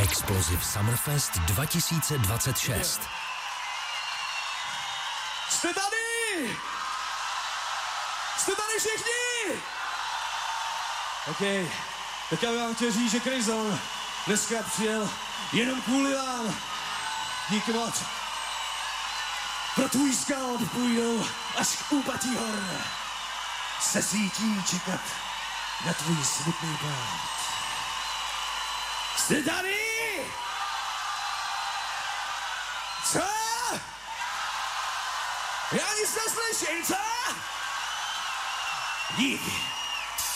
Explosive Summerfest 2026. Jste tady! Jste tady všichni! OK, tak já bych vám chtěl říct, že Crazon dneska přijel jenom kvůli vám. Díky moc. Pro tvůj skalp půjdou až k úpatí hor. Se sítí čekat na tvůj smutný pád. Jste tady? Co? Já nic neslyším, co? Díky.